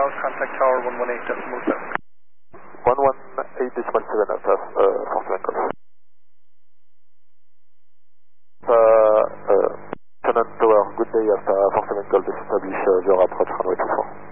Golf, contact tower 118 decimal 7. 118 decimal 7 Alpha, Foxtrot Golf. Shannon Tower, good day, Alpha, Foxtrot Golf, establish your approach runway 24.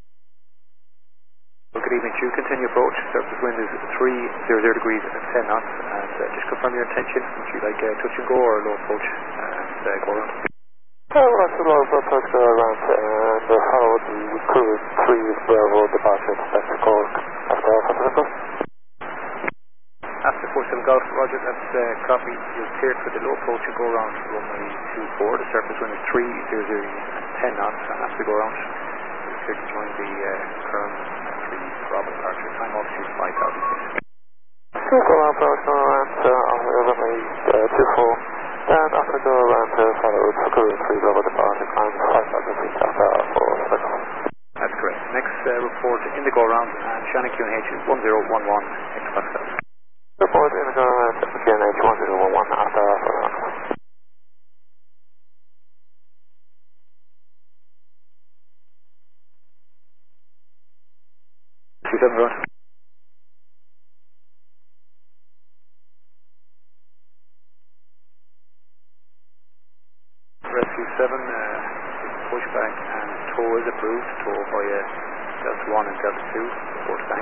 Good evening to you. Continue approach. Surface wind is 300 degrees and 10 knots. And just confirm your intention. Would you like touch and go or low approach and go around? Right, low approach, go around and follow the current 3 Bravo departure to Mexico after Foxtrot Golf. After 47 Golf, Roger, that's copy. You're cleared for the low approach and go around runway 24. The surface wind is 300 and 10 knots. And after go around, you're cleared to join the current Bravo departure. Time altitude 5,000 feet. Go around, runway 24. Then after go around, follow the current 3 Bravo departure. Time 5,000 feet after That's correct. Next report in the go around and Shannon QNH 1011 hectopascal. Report in the go around QNH 1011 after Rescue 7, pushback and tow is approved. Tow via Delta 1 and Delta 2. Report back.